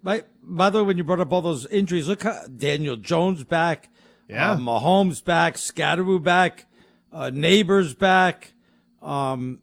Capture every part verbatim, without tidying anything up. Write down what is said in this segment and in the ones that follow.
By, by the way, when you brought up all those injuries, look how Daniel Jones back, yeah, uh, Mahomes back, Scatteroo back, uh, Neighbors back. Um,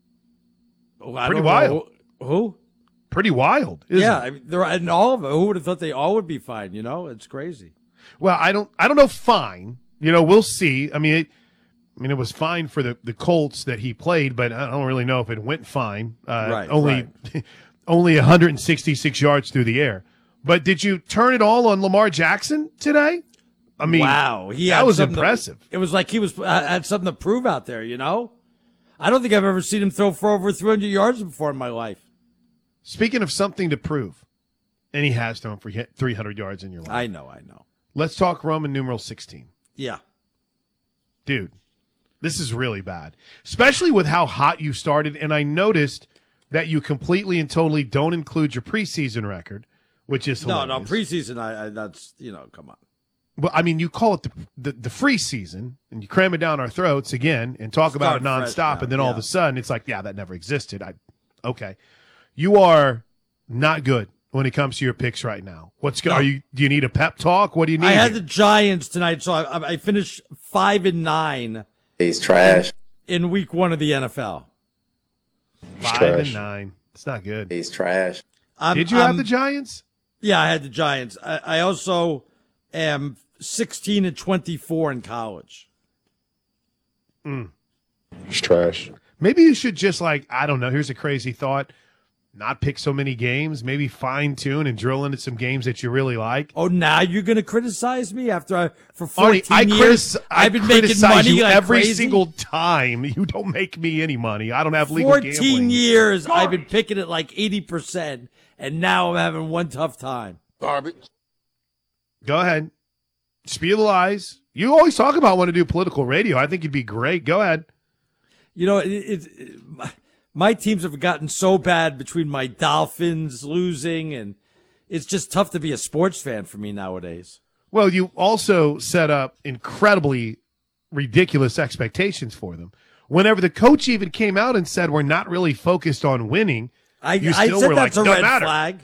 I Pretty don't wild. Know, who? Pretty wild. Isn't yeah, it? I mean, they're and all of them. Who would have thought they all would be fine? You know, it's crazy. Well, I don't. I don't know. Fine. You know, we'll see. I mean, it, I mean, it was fine for the, the Colts that he played, but I don't really know if it went fine. Uh, right. Only, right. only one hundred sixty-six yards through the air. But did you turn it all on Lamar Jackson today? I mean, wow, he that was something impressive. To, it was like he was uh, had something to prove out there. You know, I don't think I've ever seen him throw for over three hundred yards before in my life. Speaking of something to prove, and he has thrown for three hundred yards in your life. I know, I know. Let's talk Roman numeral sixteen. Yeah. Dude, this is really bad, especially with how hot you started. And I noticed that you completely and totally don't include your preseason record, which is hilarious. No, no, preseason, I, I that's, you know, come on. Well, I mean, you call it the, the, the free season, and you cram it down our throats again and talk Start about it nonstop, fresh, and then yeah. all of a sudden it's like, yeah, that never existed. I, okay. You are not good when it comes to your picks right now. What's good? No. Are you? Do you need a pep talk? What do you need? I had the Giants tonight, so I, I finished five and nine. He's trash. In week one of the N F L. Five trash. and nine. It's not good. He's trash. I'm, Did you I'm, have the Giants? Yeah, I had the Giants. I, I also am sixteen and twenty-four in college. Mm. He's trash. Maybe you should just like, I don't know, here's a crazy thought. Not pick so many games, maybe fine tune and drill into some games that you really like. Oh, now you're going to criticize me after I, for fourteen Arnie, I years, critis- I I've been making criticize money you like every crazy? single time. You don't make me any money. I don't have legal fourteen gambling. years, I've been picking it like eighty percent, and now I'm having one tough time. Garbage. Go ahead. Spiel the lies. You always talk about wanting to do political radio. I think you'd be great. Go ahead. You know, it, it, it, my, my teams have gotten so bad between my Dolphins losing, and it's just tough to be a sports fan for me nowadays. Well, you also set up incredibly ridiculous expectations for them. Whenever the coach even came out and said we're not really focused on winning, I, you I still said were that's like, a "Doesn't red matter." flag.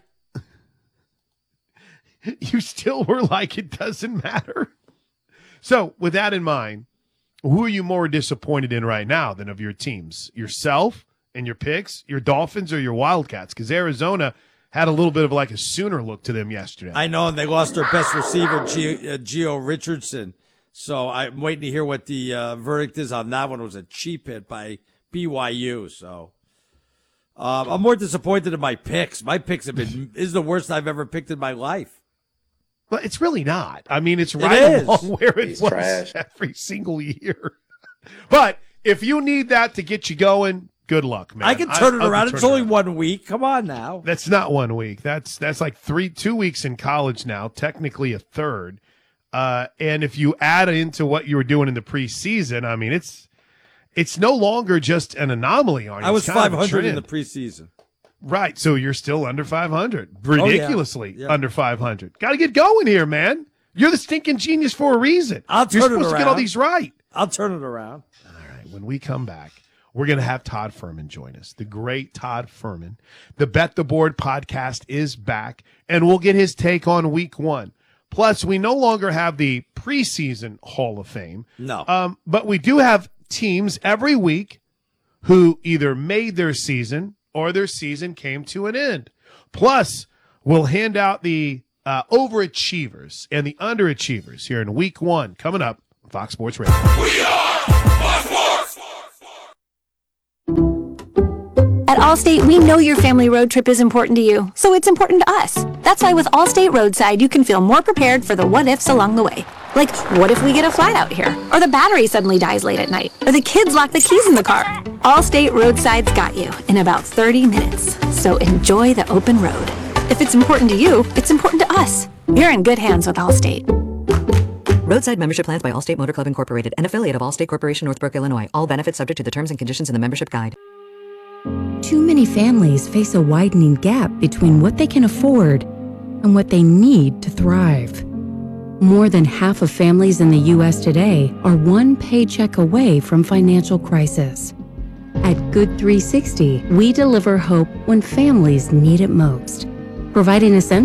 You still were like, it doesn't matter. So with that in mind, who are you more disappointed in right now than of your teams? Yourself and your picks, your Dolphins or your Wildcats? Because Arizona had a little bit of like a Sooner look to them yesterday. I know, and they lost their best receiver, Gio, uh, Gio Richardson. So I'm waiting to hear what the uh, verdict is on that one. It was a cheap hit by B Y U. So um, I'm more disappointed in my picks. My picks have been is the worst I've ever picked in my life. But it's really not. I mean, it's It right is. along where it He's was trash. every single year. But if you need that to get you going, good luck, man. I can turn it I'll around. turn It's it only around. one week. Come on now. That's not one week. That's that's like three, two weeks in college now. Technically a third. Uh, and if you add into what you were doing in the preseason, I mean, it's it's no longer just an anomaly. Arnie. I was It's kind of a five hundred in trend. the preseason. Right. So you're still under five hundred. Oh, yeah. Ridiculously Yeah. under five hundred. Got to get going here, man. You're the stinking genius for a reason. I'll You're turn it supposed to get all around. these right. I'll turn it around. All right. When we come back, we're going to have Todd Furman join us, the great Todd Furman. The Bet the Board podcast is back, and we'll get his take on week one. Plus, we no longer have the preseason Hall of Fame. No. Um, but we do have teams every week who either made their season or their season came to an end. Plus, we'll hand out the uh, overachievers and the underachievers here in week one coming up on Fox Sports Radio. We are Fox Sports. At Allstate, we know your family road trip is important to you, so it's important to us. That's why with Allstate Roadside, you can feel more prepared for the what-ifs along the way. Like, what if we get a flat out here? Or the battery suddenly dies late at night? Or the kids lock the keys in the car? Allstate Roadside's got you in about thirty minutes, so enjoy the open road. If it's important to you, it's important to us. You're in good hands with Allstate. Roadside membership plans by Allstate Motor Club Incorporated, an affiliate of Allstate Corporation, Northbrook, Illinois. All benefits subject to the terms and conditions in the membership guide. Too many families face a widening gap between what they can afford and what they need to thrive. More than half of families in the U S today are one paycheck away from financial crisis. At Good three sixty, we deliver hope when families need it most, providing essential